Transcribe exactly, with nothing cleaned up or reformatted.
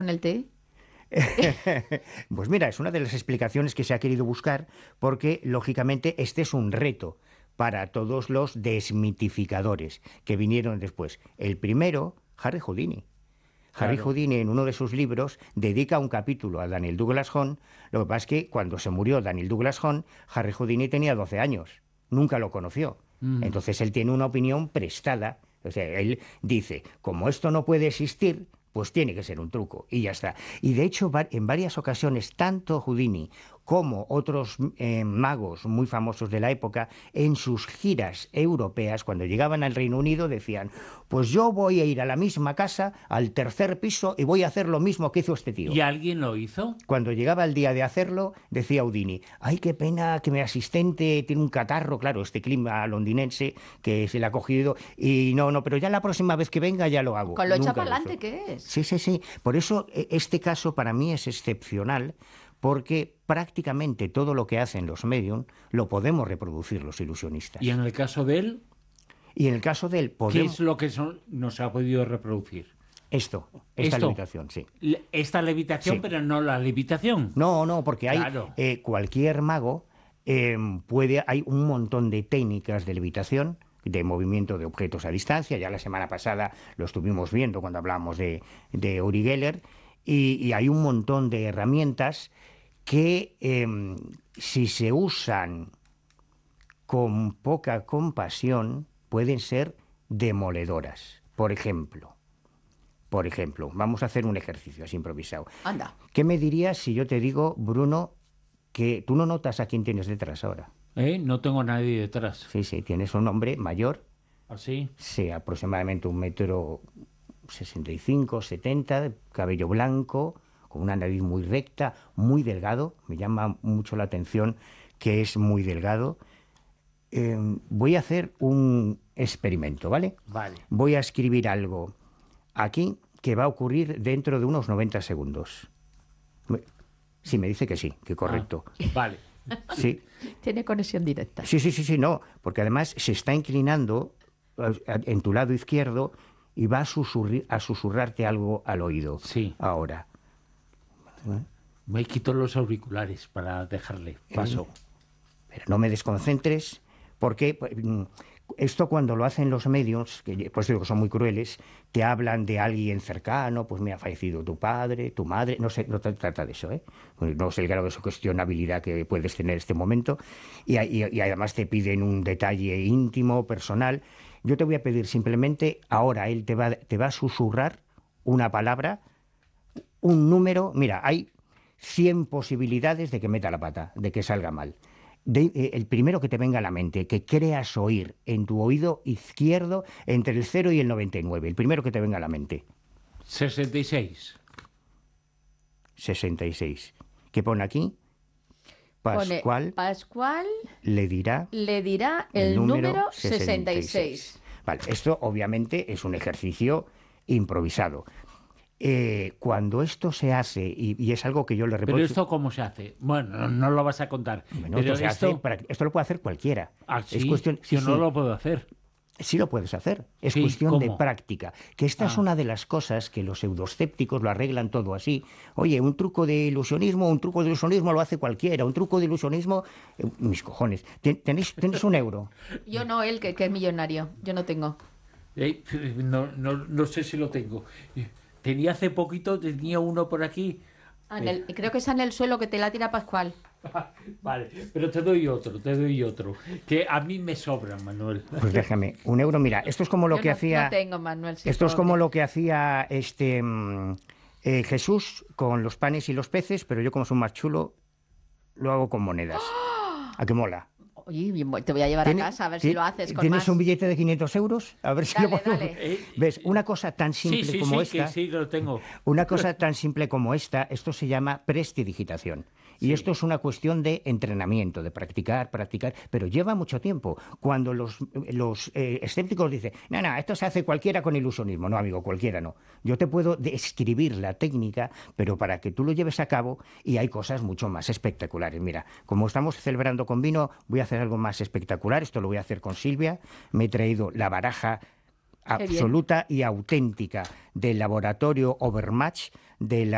con el té? Pues mira, es una de las explicaciones que se ha querido buscar porque, lógicamente, este es un reto para todos los desmitificadores que vinieron después. El primero, Harry Houdini. Harry Claro. Houdini, en uno de sus libros, dedica un capítulo a Daniel Douglas Home. Lo que pasa es que cuando se murió Daniel Douglas Home, Harry Houdini tenía doce años. Nunca lo conoció. Mm. Entonces él tiene una opinión prestada. O sea, él dice, como esto no puede existir, pues tiene que ser un truco, y ya está. Y de hecho, va- en varias ocasiones, tanto Houdini como otros eh, magos muy famosos de la época, en sus giras europeas, cuando llegaban al Reino Unido, decían, pues yo voy a ir a la misma casa, al tercer piso, y voy a hacer lo mismo que hizo este tío. ¿Y alguien lo hizo? Cuando llegaba el día de hacerlo, decía Houdini, ay, qué pena que mi asistente tiene un catarro, claro, este clima londinense que se le ha cogido, y no, no, pero ya la próxima vez que venga ya lo hago. Con lo echa Nunca para lo hizo. adelante que es. Sí, sí, sí. Por eso e- este caso para mí es excepcional, porque prácticamente todo lo que hacen los medium lo podemos reproducir los ilusionistas. Y en el caso de él, Y en el caso de él, ¿qué podemos... es lo que son- no se ha podido reproducir? Esto, esta Esto. levitación, sí. Le- Esta levitación, Sí. pero no la levitación. No, no, porque hay Claro. eh, cualquier mago eh, puede, hay un montón de técnicas de levitación, de movimiento de objetos a distancia. Ya la semana pasada lo estuvimos viendo cuando hablábamos de, de Uri Geller, y, y hay un montón de herramientas que eh, si se usan con poca compasión pueden ser demoledoras. Por ejemplo, por ejemplo, vamos a hacer un ejercicio así improvisado. Anda. ¿Qué me dirías si yo te digo, Bruno, que tú no notas a quién tienes detrás ahora? ¿Eh? No tengo a nadie detrás. Sí, sí, tienes un hombre mayor, ¿Así? sí, aproximadamente un metro sesenta y cinco, setenta, de cabello blanco, con una nariz muy recta, muy delgado. Me llama mucho la atención que es muy delgado. Eh, voy a hacer un experimento, ¿vale? Vale. Voy a escribir algo aquí que va a ocurrir dentro de unos noventa segundos. Me- Sí, me dice que sí, que correcto. Ah, vale. Sí, Tiene conexión directa. sí, sí, sí, sí, no, porque además se está inclinando eh, en tu lado izquierdo y va a, susurri- a susurrarte algo al oído. Sí. Ahora. Me quito los auriculares para dejarle paso. Pero no me desconcentres, porque pues, mm, esto cuando lo hacen los medios, que pues digo que son muy crueles, te hablan de alguien cercano, pues me ha fallecido tu padre, tu madre, no sé, no se trata de eso, ¿eh? Pues no sé el grado de sugestionabilidad que puedes tener en este momento, y, y- y además te piden un detalle íntimo, personal. Yo te voy a pedir simplemente, ahora él te va, te va a susurrar una palabra, un número, mira, hay cien posibilidades de que meta la pata, de que salga mal. De- eh, el primero que te venga a la mente, que creas oír en tu oído izquierdo entre el cero y el noventa y nueve, el primero que te venga a la mente, sesenta y seis. sesenta y seis. ¿Qué pone aquí? Pone, Pascual Pascual le dirá le dirá el, número sesenta y seis. sesenta y seis. Vale, esto obviamente es un ejercicio improvisado. Eh, cuando esto se hace, y, y es algo que yo le ¿Pero reprocho... esto cómo se hace? Bueno, no, no lo vas a contar. Bueno, pero esto, se esto... hace para- esto lo puede hacer cualquiera. Ah, Es sí, cuestión, sí, yo no sí. lo puedo hacer. Sí lo puedes hacer. Es Sí, cuestión de ¿cómo? práctica. Que esta es Ah. una de las cosas que los pseudoscépticos lo arreglan todo así. Oye, un truco de ilusionismo, un truco de ilusionismo lo hace cualquiera. Un truco de ilusionismo... eh, mis cojones. Ten- ¿Tenéis, tenéis un euro? Yo no, él, que, que es millonario. Yo no tengo. Eh, no, no, no sé si lo tengo. Tenía hace poquito, tenía uno por aquí. Ah, en el- creo que es en el suelo que te la tira Pascual. Vale, pero te doy otro, te doy otro. Que a mí me sobra, Manuel. Pues déjame. Un euro, mira, esto es como lo Yo que no, hacía... no tengo, Manuel. sí, Esto es pobre. como lo que hacía este mm, eh, Jesús con los panes y los peces, pero yo como soy más chulo, lo hago con monedas. ¿A qué mola? Oye, bien, te voy a llevar a ¿Tiene- casa a ver si ti- lo haces con ¿Tienes más. un billete de quinientos euros? A ver si Dale, lo podemos... dale. Eh, ¿Ves? Una cosa tan simple sí, sí, como sí, esta... que sí, que lo tengo. Una cosa tan simple como esta, esto se llama prestidigitación. Y Sí. esto es una cuestión de entrenamiento, de practicar, practicar, pero lleva mucho tiempo. Cuando los, los eh, escépticos dicen, no, no, esto se hace cualquiera con ilusionismo. No, amigo, cualquiera no. Yo te puedo describir la técnica, pero para que tú lo lleves a cabo, y hay cosas mucho más espectaculares. Mira, como estamos celebrando con vino, voy a hacer algo más espectacular. Esto lo voy a hacer con Silvia. Me he traído la baraja Qué bien. absoluta y auténtica del laboratorio Overmatch de la